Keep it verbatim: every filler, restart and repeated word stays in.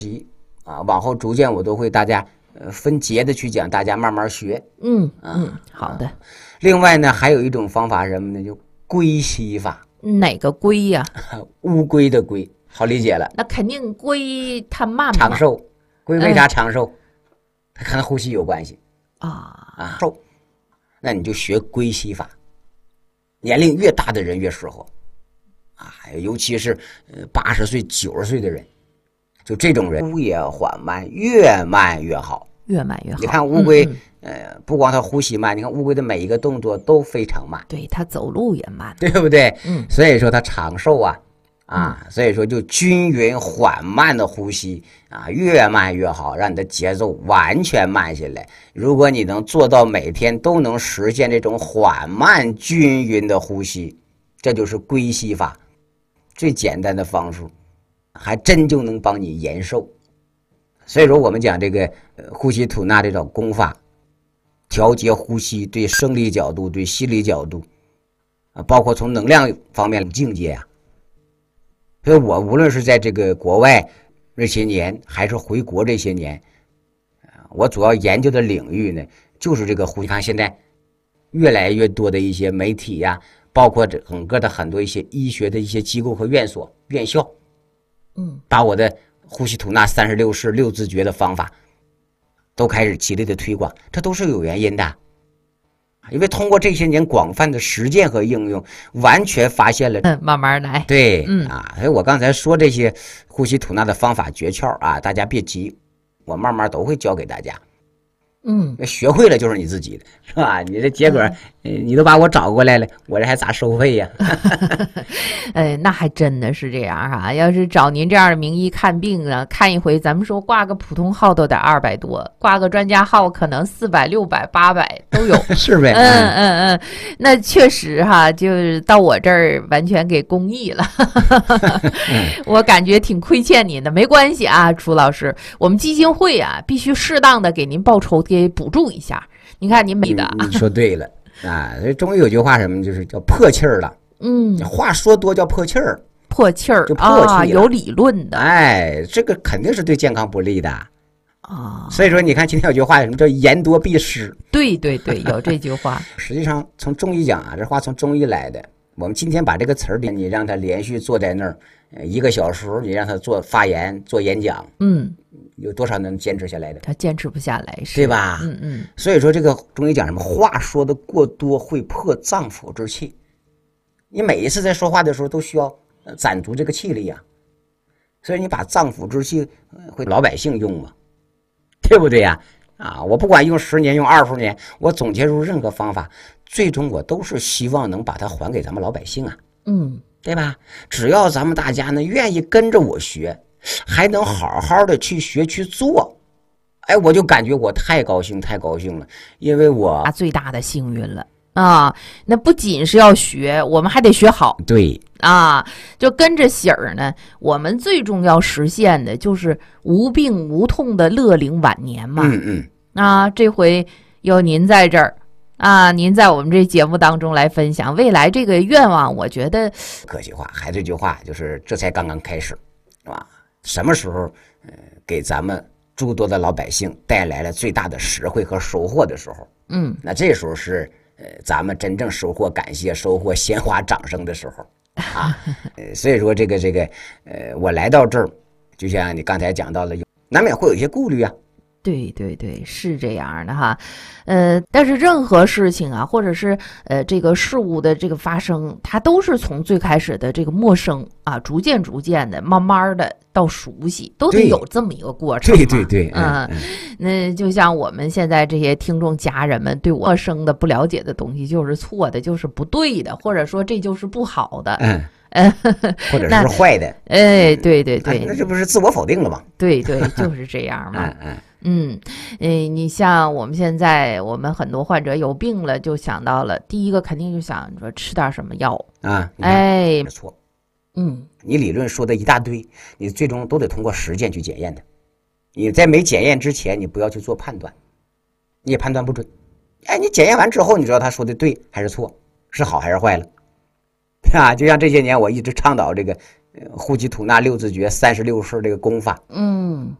啊，往后逐渐我都会大家呃分节的去讲，大家慢慢学。 嗯嗯，好的。 另外呢，还有一种方法是什么呢？就龟息法。 哪个龟呀、 啊？乌龟的龟，好理解了。 那肯定龟它慢长寿，龟为啥长寿？它、嗯、跟呼吸有关系啊啊。寿，那你就学龟息法。年龄越大的人越适合啊，尤其是呃八十岁、九十岁的人。就这种人，呼也缓慢，越慢越好， 越慢越好。 你看乌龟， 嗯嗯、呃，不光它呼吸慢，你看乌龟的每一个动作都非常慢， 对，它走路也慢， 对不对？ 嗯， 所以说它长寿啊，啊，嗯、所以说就均匀缓慢的呼吸啊，越慢越好，让你的节奏完全慢下来。如果你能做到每天都能实现这种缓慢均匀的呼吸，这就是龟息法，最简单的方式。还真就能帮你延寿，所以说我们讲这个呃呼吸吐纳这种功法，调节呼吸，对生理角度、对心理角度，啊，包括从能量方面的境界啊。所以我无论是在这个国外这些年，还是回国这些年，我主要研究的领域呢，就是这个呼吸。看现在越来越多的一些媒体呀、啊，包括整个的很多一些医学的一些机构和院所、院校。 嗯， 把我的呼吸吐纳三十六式六字诀的方法都开始极力的推广，这都是有原因的。因为通过这些年广泛的实践和应用，完全发现了， 嗯，慢慢来， 对， 嗯啊，所以我刚才说这些呼吸吐纳的方法诀窍啊，大家别急，我慢慢都会教给大家。 嗯， 学会了就是你自己的，是吧？你这结果，嗯、你都把我找过来了，我这还咋收费呀？ 哎，那还真的是这样哈、啊。要是找您这样的名医看病啊，看一回，咱们说挂个普通号都得二百多，挂个专家号可能四百、六百、八百都有， 是呗？ 嗯嗯嗯，那确实哈，就是到我这儿完全给公益了，我感觉挺亏欠您的，没关系啊，楚老师，我们基金会啊，必须适当的给您报酬。给补助一下，你看您没的、啊你，你说对了啊！所以中医有句话什么，就是叫破气儿了。 嗯， 话说多叫破气儿， 破气儿就破气、 啊，有理论的。 哎，这个肯定是对健康不利的啊。 所以说，你看今天有句话，什么叫言多必失？ 对对对，有这句话。 实际上，从中医讲啊，这话从中医来的。我们今天把这个词儿，你让他连续坐在那儿一个小时，你让他做发言、做演讲， 嗯。 有多少能坚持下来的？ 他坚持不下来，是对吧？ 嗯嗯。 所以说，这个中医讲什么？话说的过多会破脏腑之气。你每一次在说话的时候，都需要攒足这个气力啊。所以你把脏腑之气会老百姓用嘛，对不对呀？啊，我不管用十年、用二十年，我总结出任何方法，最终我都是希望能把它还给咱们老百姓啊。 嗯， 对吧？只要咱们大家呢愿意跟着我学。还能好好的去学去做，哎，我就感觉我太高兴太高兴了，因为我最大的幸运了啊！那不仅是要学，我们还得学好。 对啊，就跟着喜儿呢，我们最重要实现的就是无病无痛的乐龄晚年嘛。 嗯嗯。 啊，这回有您在这儿啊，您在我们这节目当中来分享未来这个愿望，我觉得客气话，还这句话就是这才刚刚开始，是吧？什么时候，呃，给咱们诸多的老百姓带来了最大的实惠和收获的时候， 嗯， 那这时候是呃咱们真正收获感谢、收获鲜花掌声的时候啊。呃，所以说这个这个，呃，我来到这儿，就像你刚才讲到的，难免会有一些顾虑啊。 对对对，是这样的哈，呃，但是任何事情啊，或者是呃这个事物的这个发生，它都是从最开始的这个陌生啊，逐渐逐渐的，慢慢的到熟悉，都得有这么一个过程。 对对对， 嗯，嗯那就像我们现在这些听众家人们对陌生的、不了解的东西，就是错的，就是不对的，或者说这就是不好的。 嗯。呃，或者是坏的， 哎，对对对， 那这不是自我否定了吗？ 对对，就是这样嘛。 嗯嗯嗯，你像我们现在，我们很多患者有病了，就想到了第一个，肯定就想说吃点什么药啊。 哎， 没错， 嗯， 你理论说的一大堆，你最终都得通过实践去检验的。你在没检验之前，你不要去做判断，你也判断不准。哎，你检验完之后，你知道他说的对还是错，是好还是坏了。啊，就像这些年我一直倡导这个呼吸吐纳六字诀三十六式这个功法。 嗯，